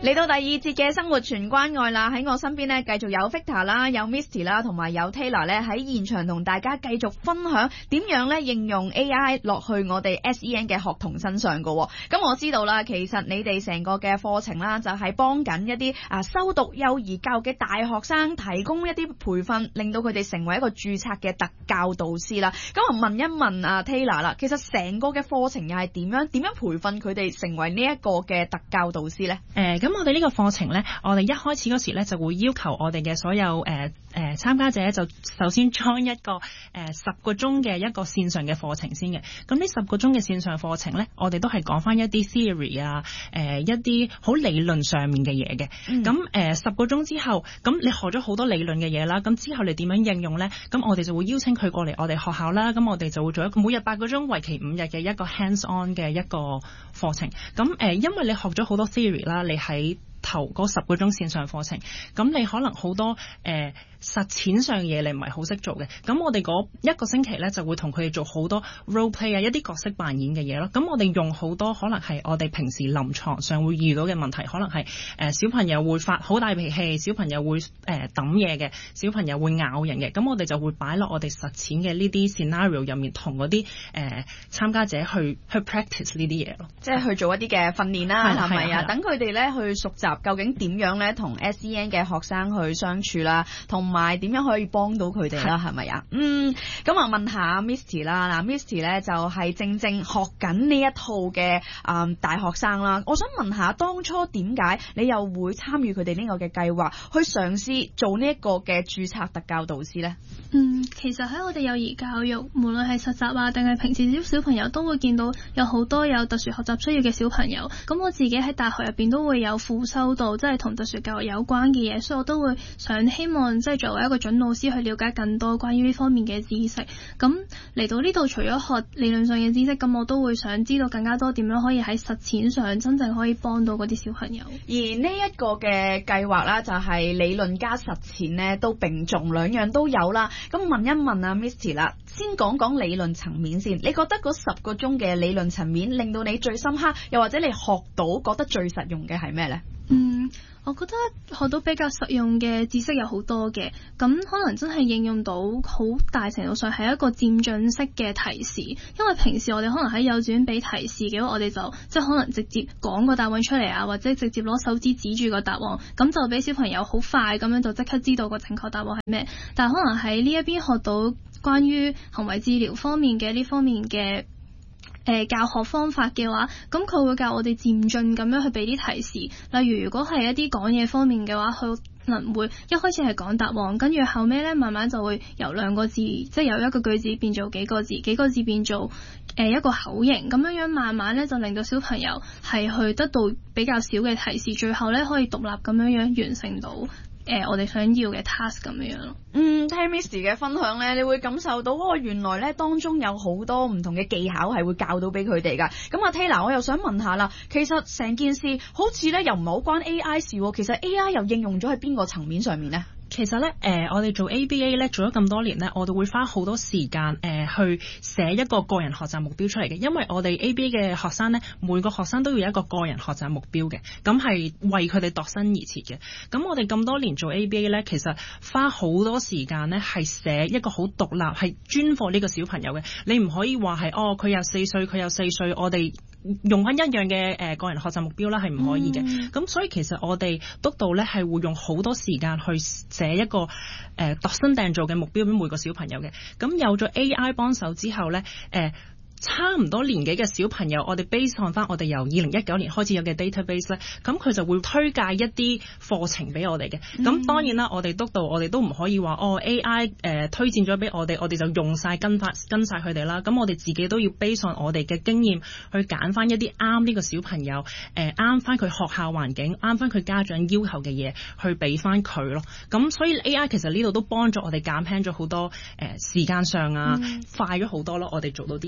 嚟到第二節嘅生活全關愛啦，喺我身邊呢，繼續有 Victor 啦，有 Misty 啦，同埋有 Taylor 咧喺現場同大家繼續分享點樣咧應用 AI 落去我哋 SEN 嘅學童身上噶。咁我知道啦，其實你哋成個嘅課程啦，就係幫緊一啲修讀幼兒教育嘅大學生提供一啲培訓，令到佢哋成為一個註冊嘅特教導師啦。咁啊問一問Taylor 啦，其實成個嘅課程又係點樣培訓佢哋成為呢一個嘅特教導師呢？ 咁我哋呢個課程呢，我哋一開始嗰時呢，就會要求我哋嘅所有參加者就首先 join 一個10個鐘嘅一個線上嘅課程先嘅。咁呢10個鐘嘅線上課程呢，我哋都係講翻一啲 theory 啊，一啲好理論上面嘅嘢嘅。咁10個鐘之後，咁你學咗好多理論嘅嘢啦，咁之後你點樣應用呢？咁我哋就會邀請佢過嚟我哋學校啦。咁我哋就會做一個每日8個鐘，為期5日嘅一個 hands-on 嘅一個課程。咁因為你學咗好多 theory 啦，你喺頭嗰10個鐘線上課程，咁你可能好多實踐上嘅嘢你唔係好識做嘅，咁我哋嗰一個星期咧就會同佢哋做好多 role play 啊，一啲角色扮演嘅嘢咯。咁我哋用好多可能係我哋平時臨床上會遇到嘅問題，可能係小朋友會發好大脾氣，小朋友會抌嘢嘅，小朋友會咬人嘅，咁我哋就會擺落我哋實踐嘅呢啲 scenario 入面，同嗰啲參加者去 practice 呢啲嘢咯， 即係去做一啲嘅訓練啦，係咪啊？等佢哋咧去熟習究竟點樣咧同 SEN 嘅學生去相處啦，同埋點樣可以幫到佢哋啦，係咪啊？咁啊問下 Misty 啦，嗱 Misty 咧就係正學緊呢一套嘅大學生啦。我想問下當初點解你又會參與佢哋呢個嘅計劃，去嘗試做呢一個嘅註冊特教導師咧？ 其實喺我哋幼兒教育，無論係實習啊，定係平時啲小朋友都會見到有好多有特殊學習需要嘅小朋友。咁我自己喺大學入邊都會有副修到即係同特殊教育有關嘅嘢，所以我都會希望即係作為一個準老師去了解更多關於呢方面嘅知識。咁嚟到呢度除咗學理論上嘅知識，咁我都會想知道更加多點樣可以喺實踐上真正可以幫到嗰啲小朋友。 而呢一個嘅計劃啦，就係理論加實踐呢都並重，兩樣都有啦。咁問一問啊 Misty 啦，先講講理論層面先。你覺得嗰10個鐘嘅理論層面令到你最深刻，又或者你學到覺得最實用嘅係咩呢？ 我覺得學到比較實用嘅知識有好多嘅，咁可能真係應用到好大程度上係一個漸進式嘅提示。因為平時我哋可能喺幼稚園俾提示嘅話，我哋就即係可能直接講個答案出嚟啊，或者直接攞手指指住個答案，咁就俾小朋友好快咁樣就即刻知道個正確答案係咩。但係可能喺呢一邊學到關於行為治療方面嘅呢方面嘅教學方法嘅話，咁佢會教我哋漸進咁樣去俾啲提示。例如如果係一啲講嘢方面嘅話，佢可能會一開始係講答案，跟住後尾咧慢慢就會由2個字，即係由一個句子變做幾個字，幾個字變做一個口型，咁樣慢慢咧就令到小朋友係去得到比較少嘅提示，最後咧可以獨立咁樣完成到我哋想要嘅 task 咁樣咯。 聽 Misty 嘅分享咧，你會感受到原來咧當中有好多唔同嘅技巧係會教到俾佢哋噶。咁Taylor，我又想問下啦，其實成件事好似咧又唔係好關 AI 事喎，其實 AI 又應用咗喺邊個層面上面呢？ 其實咧，我哋做 ABA 咧做咗咁多年咧，我哋會花好多時間去寫一個個人學習目標出嚟嘅。因為我哋 ABA 嘅學生咧，每個學生都要有一個個人學習目標嘅，咁係為佢哋度身而設嘅。咁我哋咁多年做 ABA 咧，其實花好多時間咧係寫一個好獨立，係專課呢個小朋友嘅。你唔可以話係佢有4歲，佢有4歲，我哋用翻一樣嘅個人學習目標啦，係唔可以嘅。咁所以其實我哋督導咧係會用好多時間去寫一個度身訂造嘅目標俾每個小朋友嘅。咁有咗 AI 幫手之後咧，差唔多年紀嘅小朋友，我哋 base on 翻我哋由2019年開始有嘅 database 咧，咁佢就會推介一啲課程俾我哋嘅。咁當然啦，我哋督導我哋都唔可以話AI 推薦咗俾我哋就用晒跟晒佢哋啦。咁我哋自己都要 base on 我哋嘅經驗去揀翻一啲啱呢個小朋友啱翻佢學校環境，啱翻佢家長要求嘅嘢去俾翻佢咯。咁所以 AI 其實呢度都幫助我哋減輕咗好多時間上啊，快咗好多咯。我哋做到啲嘢。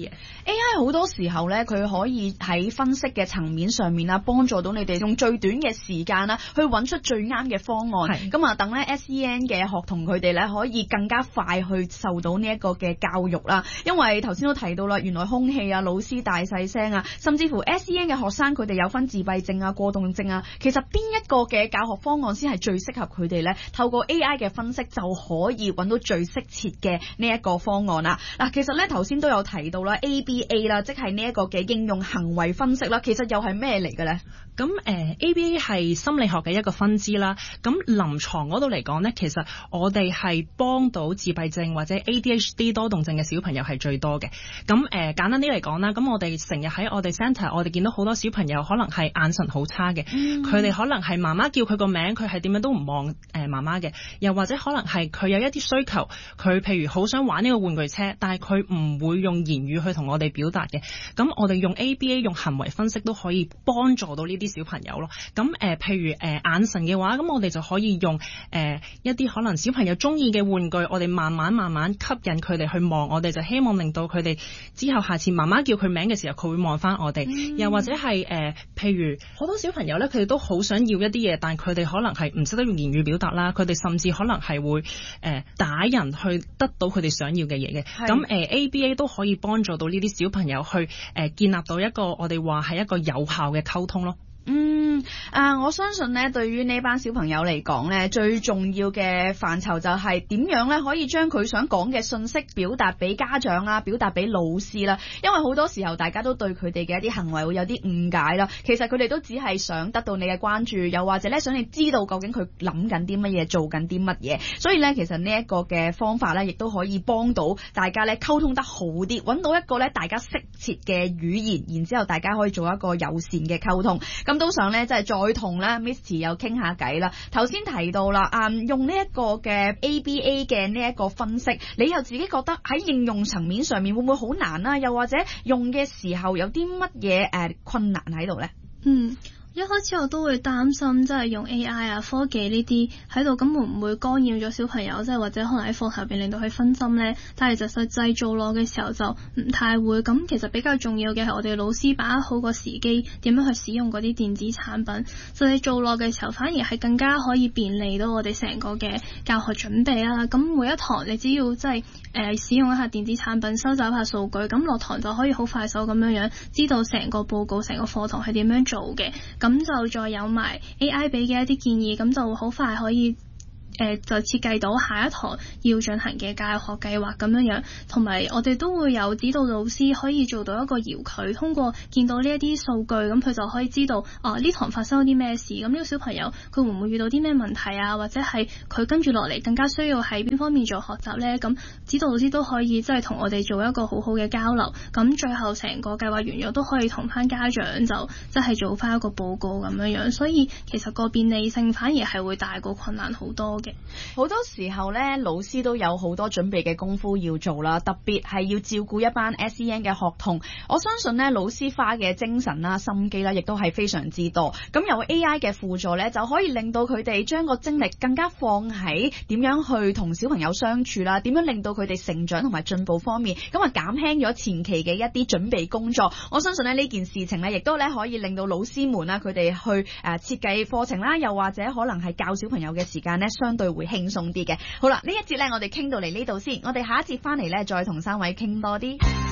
AI 好多時候咧，佢可以喺分析嘅層面上面啦，幫助到你哋用最短嘅時間啦，去揾出最啱嘅方案。咁啊，等咧 SEN 嘅學童佢哋咧可以更加快去受到呢一個嘅教育啦。因為頭先都提到啦，原來空氣啊、老師大細聲啊，甚至乎 SEN 嘅學生佢哋有分自閉症啊、過動症啊，其實邊一個嘅教學方案先係最適合佢哋咧？透過 AI 嘅分析就可以揾到最適切嘅呢一個方案啦。嗱，其實咧頭先都有提到啦 ABA 啦，即係呢一個嘅應用行為分析啦，其實又係咩嚟嘅咧？ 咁ABA 係心理學嘅一個分支啦。咁臨床嗰度嚟講咧，其實我哋係幫到自閉症或者 ADHD 多動症嘅小朋友係最多嘅。咁簡單啲嚟講啦，咁我哋成日喺我哋 centre， 我哋見到好多小朋友可能係眼神好差嘅，佢哋可能係媽媽叫佢個名，佢係點樣都唔望媽媽嘅，又或者可能係佢有一啲需求，佢譬如好想玩呢個玩具車，但係佢唔會用言語去同我哋表達嘅。咁我哋用 ABA 用行為分析都可以幫助到呢啲小朋友咯。咁譬如眼神嘅話，咁我哋就可以用一啲可能小朋友中意嘅玩具，我哋慢慢吸引佢哋去望，我哋就希望令到佢哋之後下次媽媽叫佢名嘅時候，佢會望翻我哋。又或者係譬如好多小朋友咧，佢哋都好想要一啲嘢，但佢哋可能係唔識得用言語表達啦，佢哋甚至可能係會打人去得到佢哋想要嘅嘢嘅。咁ABA 都可以幫助到呢啲小朋友去建立到一個我哋話係一個有效嘅溝通咯。 我相信咧，對於呢班小朋友嚟講咧，最重要嘅範疇就係點樣咧可以將佢想講嘅信息表達俾家長啦，表達俾老師啦。因為好多時候大家都對佢哋嘅一啲行為會有啲誤解啦。其實佢哋都只係想得到你嘅關注，又或者咧想你知道究竟佢諗緊啲乜嘢，做緊啲乜嘢。所以咧，其實呢一個嘅方法咧，亦都可以幫到大家咧溝通得好啲，揾到一個咧大家適切嘅語言，然之後大家可以做一個友善嘅溝通。咁都想咧，即係再同咧 Misty 又傾下偈啦。頭先提到啦，用呢一個嘅 ABA 嘅呢一個分析，你又自己覺得喺應用層面上面會唔會好難啦？又或者用嘅時候有啲乜嘢困難喺度咧？ 一開始我都會擔心，即係用 AI 啊、科技呢啲喺度，咁會唔會干擾咗小朋友，即係或者可能喺課堂入邊令到佢分心呢？但係實際做落嘅時候就唔太會。咁其實比較重要嘅係我哋老師把握好個時機，點樣去使用嗰啲電子產品。實際做落嘅時候，反而係更加可以便利到我哋成個嘅教學準備啦。咁每一堂你只要即係使用一下電子產品，收集一下數據，咁落堂就可以好快手咁樣知道成個報告、成個課堂係點樣做嘅。咁就再有埋 AI 俾嘅一啲建議，咁就好快可以就設計到下一堂要進行嘅教學計劃咁樣，同埋我哋都會有指導老師可以做到一個遙距，通過見到呢一啲數據，咁佢就可以知道呢堂發生咗啲咩事，咁呢個小朋友佢會唔會遇到啲咩問題啊，或者係佢跟住落嚟更加需要喺邊方面做學習呢？咁指導老師都可以即係同我哋做一個好好嘅交流，咁最後成個計劃完咗都可以同翻家長就即係做翻一個報告咁樣，所以其實個便利性反而係會大過困難好多。 好多時候咧，老師都有好多準備嘅功夫要做啦，特別係要照顧一班 SEN 嘅學童。我相信咧，老師花嘅精神啦、心機啦，亦都係非常之多。咁有 AI 嘅輔助咧，就可以令到佢哋將個精力更加放喺點樣去同小朋友相處啦，點樣令到佢哋成長同埋進步方面，咁啊減輕咗前期嘅一啲準備工作。我相信咧，呢件事情咧，亦都咧可以令到老師們啦，佢哋去設計課程啦，又或者可能係教小朋友嘅時間咧，相對會輕鬆啲嘅。好啦，呢一節咧，我哋傾到嚟呢度先，我哋下一節翻嚟咧，再同三位傾多啲。